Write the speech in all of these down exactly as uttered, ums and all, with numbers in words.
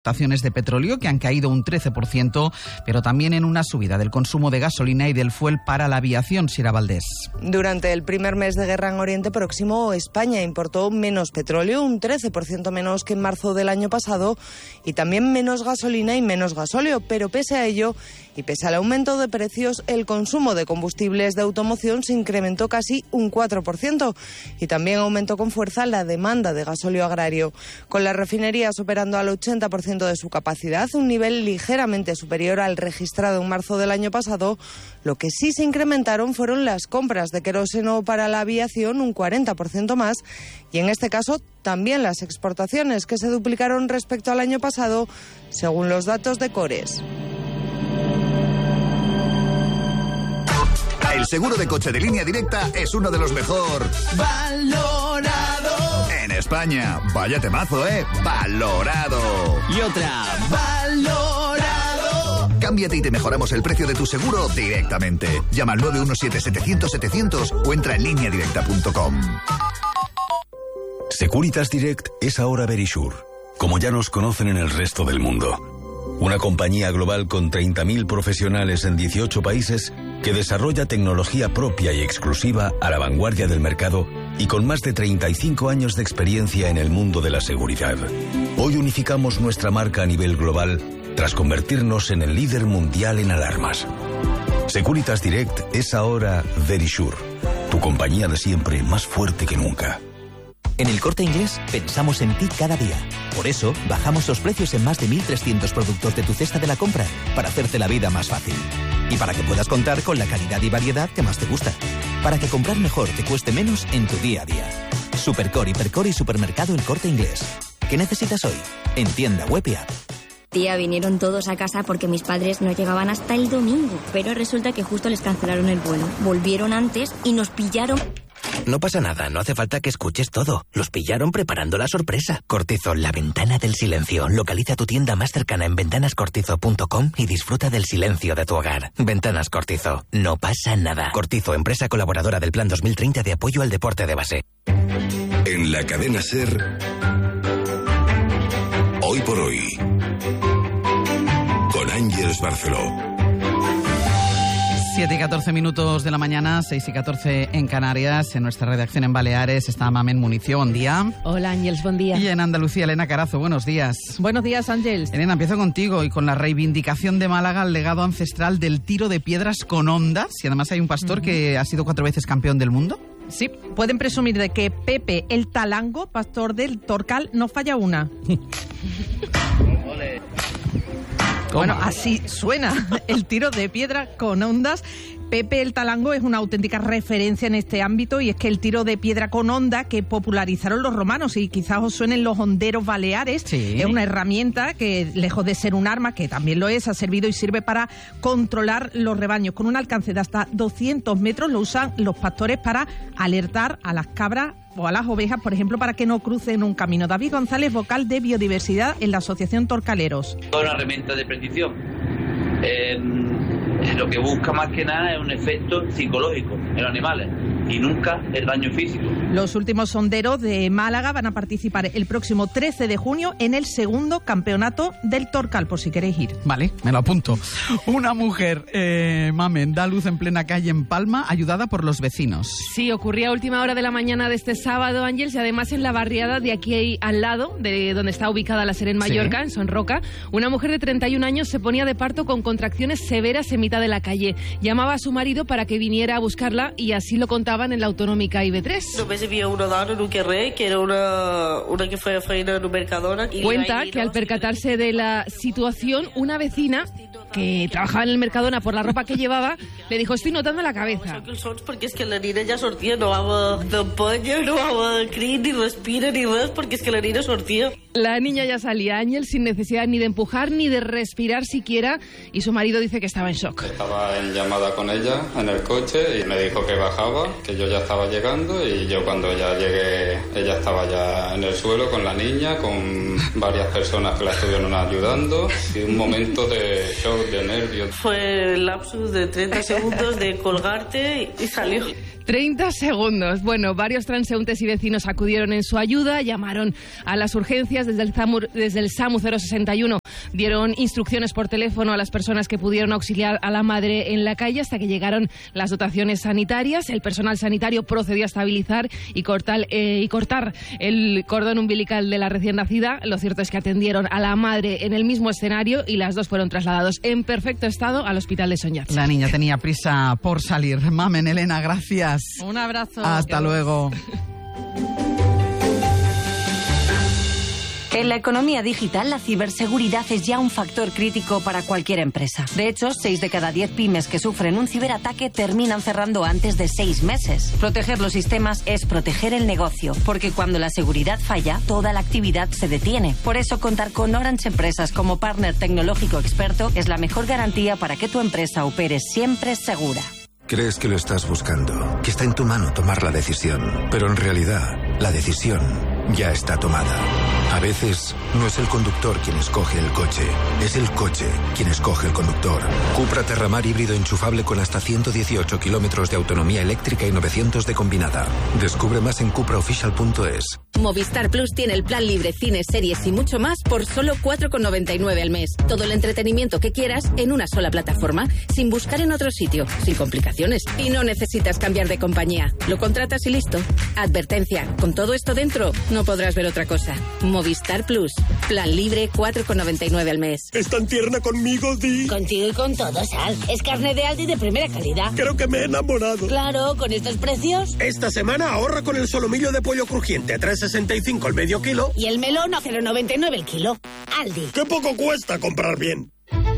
de petróleo, que han caído un trece por ciento, pero también en una subida del consumo de gasolina y del fuel para la aviación. Sira Valdés. Durante el primer mes de guerra en Oriente Próximo, España importó menos petróleo, un trece por ciento menos que en marzo del año pasado, y también menos gasolina y menos gasóleo, pero pese a ello y pese al aumento de precios, el consumo de combustibles de automoción se incrementó casi un cuatro por ciento y también aumentó con fuerza la demanda de gasóleo agrario. Con las refinerías operando al ochenta por ciento de su capacidad, un nivel ligeramente superior al registrado en marzo del año pasado, lo que sí se incrementaron fueron las compras de queroseno para la aviación, un cuarenta por ciento más, y en este caso también las exportaciones, que se duplicaron respecto al año pasado, según los datos de Cores. El seguro de coche de Línea Directa es uno de los mejor valorado en España. Vaya temazo, ¿eh? Valorado. Y otra, valorado. Cámbiate y te mejoramos el precio de tu seguro directamente. Llama al nueve uno siete, setecientos, setecientos o entra en línea directa punto com. Securitas Direct es ahora Verisure, como ya nos conocen en el resto del mundo. Una compañía global con treinta mil profesionales en dieciocho países que desarrolla tecnología propia y exclusiva a la vanguardia del mercado y con más de treinta y cinco años de experiencia en el mundo de la seguridad. Hoy unificamos nuestra marca a nivel global tras convertirnos en el líder mundial en alarmas. Securitas Direct es ahora Verisure, tu compañía de siempre más fuerte que nunca. En El Corte Inglés pensamos en ti cada día. Por eso, bajamos los precios en más de mil trescientos productos de tu cesta de la compra para hacerte la vida más fácil. Y para que puedas contar con la calidad y variedad que más te gusta. Para que comprar mejor te cueste menos en tu día a día. Supercore, Hipercore y Supermercado El Corte Inglés. ¿Qué necesitas hoy? En tienda web y app. Tía, vinieron todos a casa porque mis padres no llegaban hasta el domingo. Pero resulta que justo les cancelaron el vuelo. Volvieron antes y nos pillaron... No pasa nada, no hace falta que escuches todo. Los pillaron preparando la sorpresa. Cortizo, la ventana del silencio. Localiza tu tienda más cercana en ventanas cortizo punto com y disfruta del silencio de tu hogar. Ventanas Cortizo, no pasa nada. Cortizo, empresa colaboradora del Plan dos mil treinta de apoyo al deporte de base. En la cadena SER, Hoy por Hoy, con Ángeles Barceló. siete y catorce minutos de la mañana, seis y catorce en Canarias. En nuestra redacción en Baleares está Mamen Municio, buen día. Hola Ángeles, buen día. Y en Andalucía, Elena Carazo, buenos días. Buenos días, Ángeles. Elena, empiezo contigo y con la reivindicación de Málaga al legado ancestral del tiro de piedras con ondas. Y además hay un pastor uh-huh. que ha sido cuatro veces campeón del mundo. Sí, pueden presumir de que Pepe el Talango, pastor del Torcal, no falla una. Bueno, así suena el tiro de piedra con ondas. Pepe el Talango es una auténtica referencia en este ámbito y es que el tiro de piedra con onda que popularizaron los romanos y quizás os suenen los honderos baleares, sí. Es una herramienta que, lejos de ser un arma, que también lo es, ha servido y sirve para controlar los rebaños. Con un alcance de hasta doscientos metros lo usan los pastores para alertar a las cabras o a las ovejas, por ejemplo, para que no crucen un camino. David González, vocal de Biodiversidad en la Asociación Torcaleros. Una herramienta de precisión. Eh, lo que busca más que nada es un efecto psicológico en los animales y nunca el daño físico. Los últimos sonderos de Málaga van a participar el próximo trece de junio en el segundo campeonato del Torcal, por si queréis ir. Vale, me lo apunto. Una mujer, eh, Mamen, da luz en plena calle en Palma, ayudada por los vecinos. Sí, ocurría a última hora de la mañana de este sábado, Ángeles, y además en la barriada de aquí al lado, de donde está ubicada la SER en Mallorca, sí. En Son Roca, una mujer de treinta y un años se ponía de parto con contracciones severas en mitad de la calle. Llamaba a su marido para que viniera a buscarla y así lo contaban en la Autonómica I B tres. Només hi havia una dona en un carrer, que era una, una que feia feina en un Mercadona. Cuenta que al percatarse de la situación, una vecina que trabajaba en el Mercadona por la ropa que llevaba, le dijo, estoy notando la cabeza. Porque es que la nina ya sortía, no va d'empenya, no va crit, ni respira, ni res, porque es que la nina sortía. La niña ya salía, Ángel, sin necesidad ni de empujar, ni de respirar siquiera, y su marido dice que estaba en shock. Estaba en llamada con ella en el coche y me dijo que bajaba, que yo ya estaba llegando, y yo cuando ya llegué, ella estaba ya en el suelo con la niña, con varias personas que la estuvieron ayudando, y un momento de shock, de nervios. Fue el lapsus de treinta segundos de colgarte y salió. treinta segundos. Bueno, varios transeúntes y vecinos acudieron en su ayuda, llamaron a las urgencias desde el SAMU, desde el SAMU cero sesenta y uno. Dieron instrucciones por teléfono a las personas que pudieron auxiliar a la madre en la calle hasta que llegaron las dotaciones sanitarias. El personal sanitario procedió a estabilizar y cortar, eh, y cortar el cordón umbilical de la recién nacida. Lo cierto es que atendieron a la madre en el mismo escenario y las dos fueron trasladados en perfecto estado al hospital de Son Yat. La niña tenía prisa por salir. Mamen, Elena, gracias. Un abrazo. Hasta luego. En la economía digital, la ciberseguridad es ya un factor crítico para cualquier empresa. De hecho, seis de cada diez pymes que sufren un ciberataque terminan cerrando antes de seis meses. Proteger los sistemas es proteger el negocio, porque cuando la seguridad falla, toda la actividad se detiene. Por eso, contar con Orange Empresas como partner tecnológico experto es la mejor garantía para que tu empresa opere siempre segura. Crees que lo estás buscando, que está en tu mano tomar la decisión, pero en realidad, la decisión ya está tomada. A veces, no es el conductor quien escoge el coche, es el coche quien escoge el conductor. Cupra Terramar híbrido enchufable con hasta ciento dieciocho kilómetros de autonomía eléctrica y novecientos de combinada. Descubre más en cupra oficial punto es. Movistar Plus tiene el plan libre, cines, series y mucho más por solo cuatro con noventa y nueve al mes. Todo el entretenimiento que quieras en una sola plataforma, sin buscar en otro sitio, sin complicaciones. Y no necesitas cambiar de compañía. Lo contratas y listo. Advertencia, con todo esto dentro, no podrás ver otra cosa. Movistar Plus. Plan libre, cuatro con noventa y nueve al mes. ¿Es tan tierna conmigo, Di? Contigo y con todo, Sal. Es carne de Aldi de primera calidad. Creo que me he enamorado. Claro, con estos precios. Esta semana ahorra con el solomillo de pollo crujiente a tres sesenta y cinco el medio kilo. Y el melón a cero noventa y nueve el kilo. Aldi. ¡Qué poco cuesta comprar bien!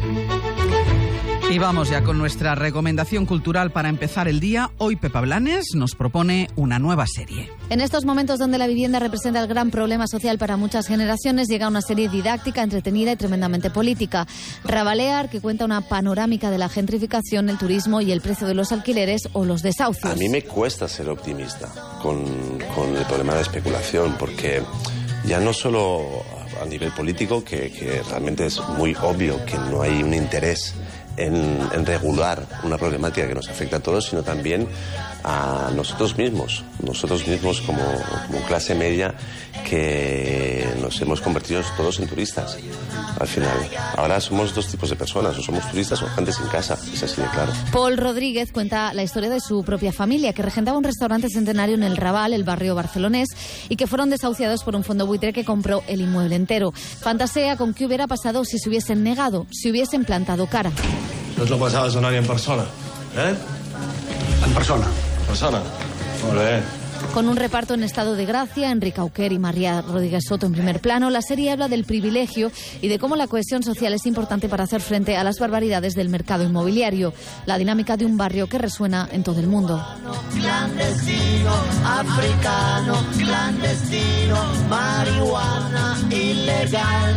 Y vamos ya con nuestra recomendación cultural para empezar el día. Hoy Pepa Blanes nos propone una nueva serie. En estos momentos donde la vivienda representa el gran problema social para muchas generaciones, llega una serie didáctica, entretenida y tremendamente política. Rabalear, que cuenta una panorámica de la gentrificación, el turismo y el precio de los alquileres o los desahucios. A mí me cuesta ser optimista con, con el problema de especulación, porque ya no solo a nivel político, que, que realmente es muy obvio que no hay un interés En, en regular una problemática que nos afecta a todos, sino también a nosotros mismos, nosotros mismos como, como clase media, que nos hemos convertido todos en turistas. Al final, ahora somos dos tipos de personas, o somos turistas o gente sin casa, es así de claro. Paul Rodríguez cuenta la historia de su propia familia, que regentaba un restaurante centenario en el Raval, el barrio barcelonés, y que fueron desahuciados por un fondo buitre que compró el inmueble entero. Fantasea con qué hubiera pasado si se hubiesen negado, si hubiesen plantado cara. No te lo pasabas donar en persona, eh? En persona. En persona. Molt bé. Con un reparto en estado de gracia, Enrique Auquer y María Rodríguez Soto en primer plano, la serie habla del privilegio y de cómo la cohesión social es importante para hacer frente a las barbaridades del mercado inmobiliario, la dinámica de un barrio que resuena en todo el mundo. Clandestino, africano, clandestino, marihuana ilegal.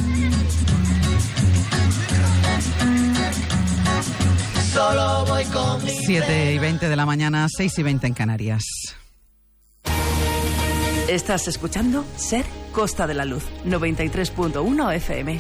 Solo voy con mi... siete y veinte de la mañana, seis y veinte en Canarias. Estás escuchando Ser Costa de la Luz, noventa y tres punto uno F M.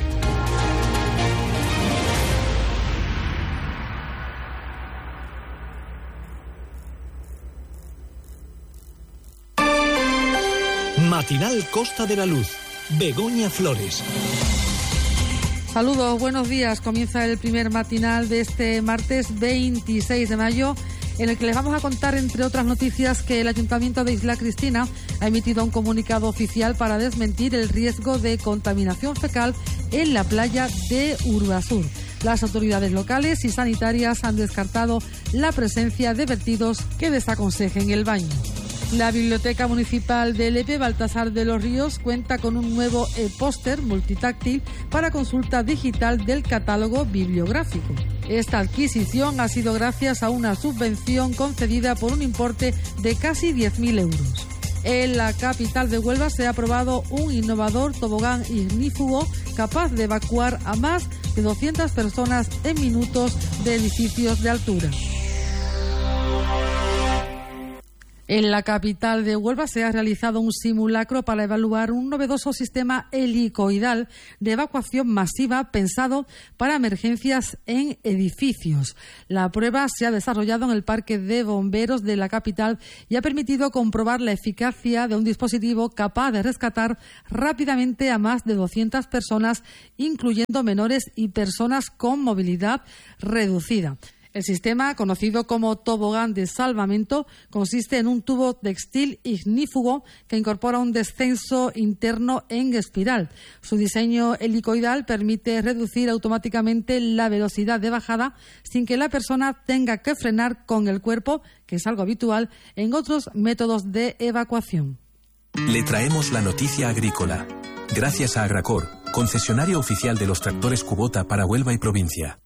Matinal Costa de la Luz, Begoña Flores. Saludos, buenos días. Comienza el primer matinal de este martes veintiséis de mayo, en el que les vamos a contar, entre otras noticias, que el Ayuntamiento de Isla Cristina ha emitido un comunicado oficial para desmentir el riesgo de contaminación fecal en la playa de Urbasur. Las autoridades locales y sanitarias han descartado la presencia de vertidos que desaconsejen el baño. La Biblioteca Municipal de Lepe, Baltasar de los Ríos, cuenta con un nuevo e-póster multitáctil para consulta digital del catálogo bibliográfico. Esta adquisición ha sido gracias a una subvención concedida por un importe de casi diez mil euros. En la capital de Huelva se ha aprobado un innovador tobogán ignífugo capaz de evacuar a más de doscientas personas en minutos de edificios de altura. En la capital de Huelva se ha realizado un simulacro para evaluar un novedoso sistema helicoidal de evacuación masiva pensado para emergencias en edificios. La prueba se ha desarrollado en el Parque de Bomberos de la capital y ha permitido comprobar la eficacia de un dispositivo capaz de rescatar rápidamente a más de doscientas personas, incluyendo menores y personas con movilidad reducida. El sistema, conocido como tobogán de salvamento, consiste en un tubo textil ignífugo que incorpora un descenso interno en espiral. Su diseño helicoidal permite reducir automáticamente la velocidad de bajada sin que la persona tenga que frenar con el cuerpo, que es algo habitual en otros métodos de evacuación. Le traemos la noticia agrícola. Gracias a Agracor, concesionario oficial de los tractores Kubota para Huelva y provincia.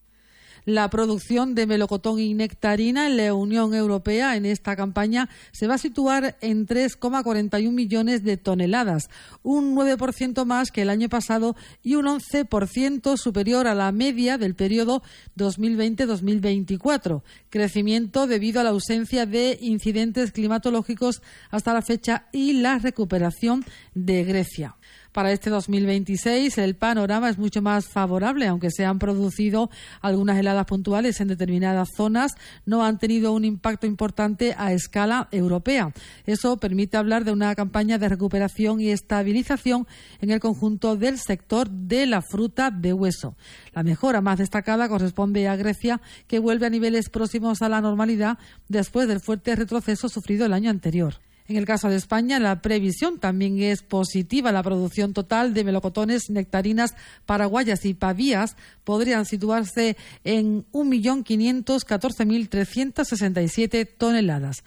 La producción de melocotón y nectarina en la Unión Europea en esta campaña se va a situar en tres coma cuarenta y uno millones de toneladas, un nueve por ciento más que el año pasado y un once por ciento superior a la media del periodo dos mil veinte dos mil veinticuatro. Crecimiento debido a la ausencia de incidentes climatológicos hasta la fecha y la recuperación de Grecia. Para este dos mil veintiséis el panorama es mucho más favorable, aunque se han producido algunas heladas puntuales en determinadas zonas, no han tenido un impacto importante a escala europea. Eso permite hablar de una campaña de recuperación y estabilización en el conjunto del sector de la fruta de hueso. La mejora más destacada corresponde a Grecia, que vuelve a niveles próximos a la normalidad después del fuerte retroceso sufrido el año anterior. En el caso de España, la previsión también es positiva. La producción total de melocotones, nectarinas, paraguayas y pavías podrían situarse en un millón quinientos catorce mil trescientas sesenta y siete toneladas.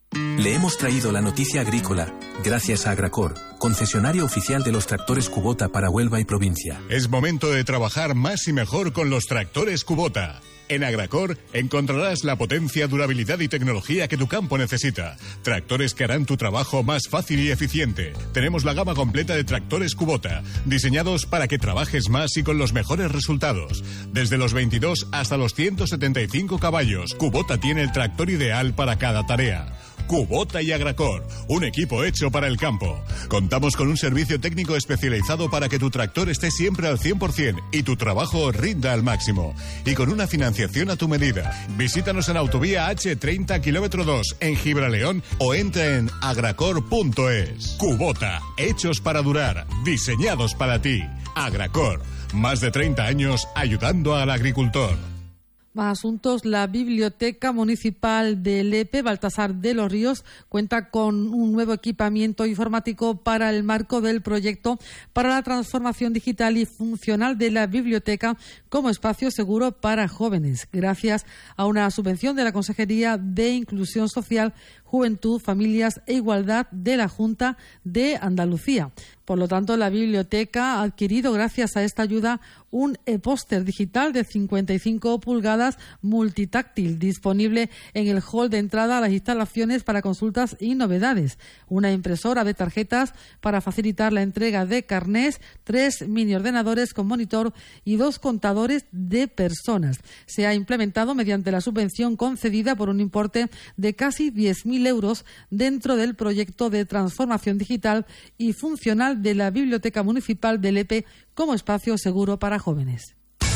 Le hemos traído la noticia agrícola gracias a Agracor, concesionario oficial de los tractores Kubota para Huelva y provincia. Es momento de trabajar más y mejor con los tractores Kubota. En Agracor encontrarás la potencia, durabilidad y tecnología que tu campo necesita. Tractores que harán tu trabajo más fácil y eficiente. Tenemos la gama completa de tractores Kubota, diseñados para que trabajes más y con los mejores resultados. Desde los veintidós hasta los ciento setenta y cinco caballos, Kubota tiene el tractor ideal para cada tarea. Kubota y Agracor, un equipo hecho para el campo. Contamos con un servicio técnico especializado para que tu tractor esté siempre al cien por ciento y tu trabajo rinda al máximo. Y con una financiación a tu medida. Visítanos en Autovía H treinta, kilómetro dos, en Gibraleón, o entra en agracor punto es. Kubota, hechos para durar, diseñados para ti. Agracor, más de treinta años ayudando al agricultor. Más asuntos. La Biblioteca Municipal de Lepe, Baltasar de los Ríos, cuenta con un nuevo equipamiento informático para el marco del proyecto para la transformación digital y funcional de la biblioteca como espacio seguro para jóvenes, gracias a una subvención de la Consejería de Inclusión Social, Juventud, Familias e Igualdad de la Junta de Andalucía. Por lo tanto, la biblioteca ha adquirido, gracias a esta ayuda, un e-póster digital de cincuenta y cinco pulgadas multitáctil disponible en el hall de entrada a las instalaciones para consultas y novedades, una impresora de tarjetas para facilitar la entrega de carnés, tres mini ordenadores con monitor y dos contadores de personas. Se ha implementado mediante la subvención concedida por un importe de casi diez mil euros dentro del proyecto de transformación digital y funcional de la Biblioteca Municipal de Lepe como espacio seguro para jóvenes.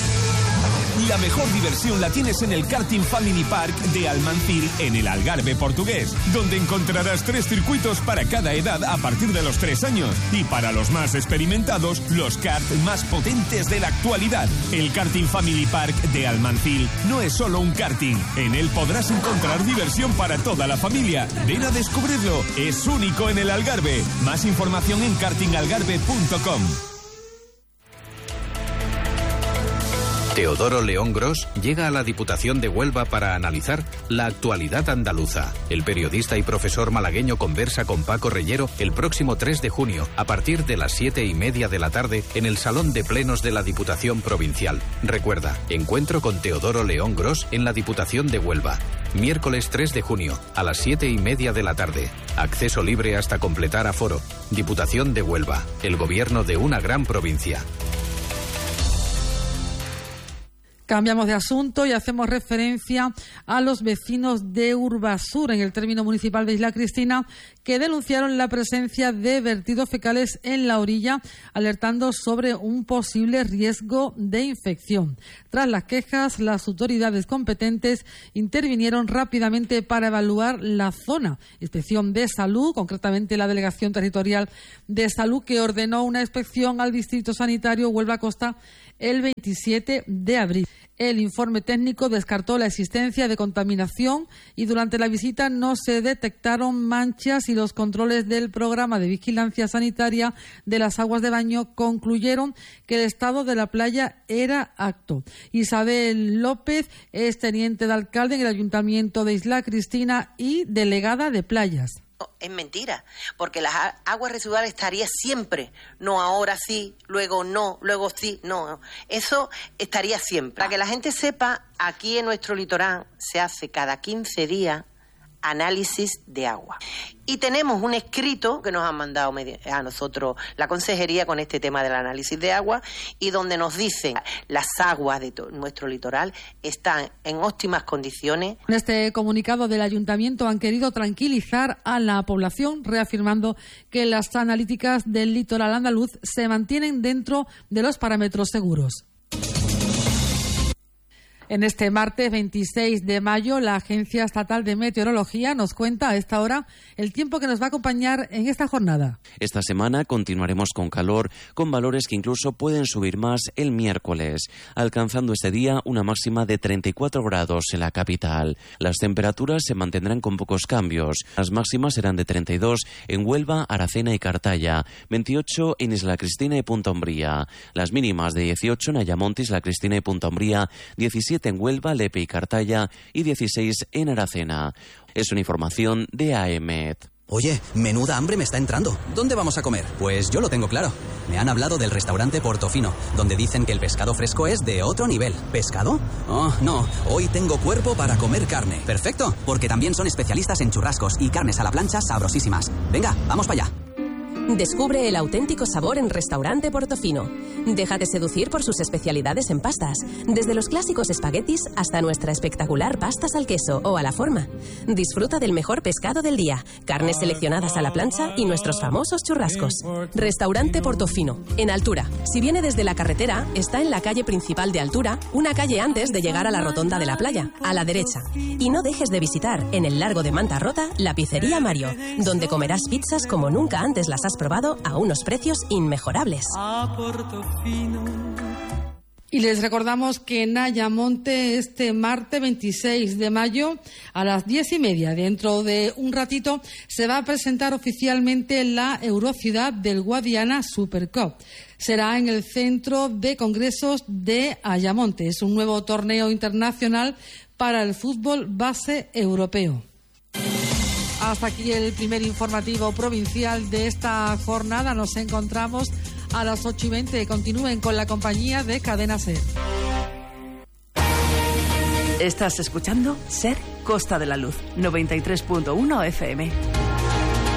La mejor diversión la tienes en el Karting Family Park de Almancil, en el Algarve portugués, donde encontrarás tres circuitos para cada edad a partir de los tres años. Y para los más experimentados, los karts más potentes de la actualidad. El Karting Family Park de Almancil no es solo un karting. En él podrás encontrar diversión para toda la familia. Ven a descubrirlo. Es único en el Algarve. Más información en karting algarve punto com. Teodoro León Gros llega a la Diputación de Huelva para analizar la actualidad andaluza. El periodista y profesor malagueño conversa con Paco Reyero el próximo tres de junio a partir de las siete y media de la tarde en el Salón de Plenos de la Diputación Provincial. Recuerda, encuentro con Teodoro León Gros en la Diputación de Huelva. Miércoles tres de junio a las siete y media de la tarde. Acceso libre hasta completar aforo. Diputación de Huelva, el gobierno de una gran provincia. Cambiamos de asunto y hacemos referencia a los vecinos de Urbasur, en el término municipal de Isla Cristina, que denunciaron la presencia de vertidos fecales en la orilla, alertando sobre un posible riesgo de infección. Tras las quejas, las autoridades competentes intervinieron rápidamente para evaluar la zona. Inspección de Salud, concretamente la Delegación Territorial de Salud, que ordenó una inspección al Distrito Sanitario Huelva Costa el veintisiete de abril. El informe técnico descartó la existencia de contaminación y durante la visita no se detectaron manchas y los controles del programa de vigilancia sanitaria de las aguas de baño concluyeron que el estado de la playa era apto. Isabel López es teniente de alcalde en el Ayuntamiento de Isla Cristina y delegada de playas. Es mentira, porque las aguas residuales estaría siempre, no ahora sí, luego no, luego sí, no, eso estaría siempre. Para que la gente sepa, aquí en nuestro litoral se hace cada quince días análisis de agua. Y tenemos un escrito que nos han mandado a nosotros la consejería con este tema del análisis de agua y donde nos dicen las aguas de nuestro litoral están en óptimas condiciones. En este comunicado del ayuntamiento han querido tranquilizar a la población, reafirmando que las analíticas del litoral andaluz se mantienen dentro de los parámetros seguros. En este martes veintiséis de mayo, la Agencia Estatal de Meteorología nos cuenta a esta hora el tiempo que nos va a acompañar en esta jornada. Esta semana continuaremos con calor, con valores que incluso pueden subir más el miércoles, alcanzando este día una máxima de treinta y cuatro grados en la capital. Las temperaturas se mantendrán con pocos cambios. Las máximas serán de treinta y dos en Huelva, Aracena y Cartaya, veintiocho en Isla Cristina y Punta Umbría. Las mínimas de dieciocho en Ayamonte, Isla Cristina y Punta Umbría, diecisiete en Huelva, Lepe y Cartaya y dieciséis en Aracena. Es una información de A E M E T. Oye, menuda hambre me está entrando. ¿Dónde vamos a comer? Pues yo lo tengo claro. Me han hablado del restaurante Portofino, donde dicen que el pescado fresco es de otro nivel. ¿Pescado? Oh, no. Hoy tengo cuerpo para comer carne. Perfecto, porque también son especialistas en churrascos y carnes a la plancha sabrosísimas. Venga, vamos para allá. Descubre el auténtico sabor en Restaurante Portofino. Déjate seducir por sus especialidades en pastas, desde los clásicos espaguetis hasta nuestra espectacular pastas al queso o a la forma. Disfruta del mejor pescado del día, carnes seleccionadas a la plancha y nuestros famosos churrascos. Restaurante Portofino, en Altura. Si viene desde la carretera, está en la calle principal de Altura, una calle antes de llegar a la rotonda de la playa, a la derecha. Y no dejes de visitar, en el Largo de Manta Rota, la Pizzería Mario, donde comerás pizzas como nunca antes las has probado a unos precios inmejorables. Y les recordamos que en Ayamonte este martes veintiséis de mayo a las diez y media, dentro de un ratito, se va a presentar oficialmente la Eurociudad del Guadiana Supercup. Será en el Centro de Congresos de Ayamonte. Es un nuevo torneo internacional para el fútbol base europeo. Hasta aquí el primer informativo provincial de esta jornada. Nos encontramos a las ocho y veinte. Continúen con la compañía de Cadena SER. Estás escuchando SER Costa de la Luz, noventa y tres punto uno F M.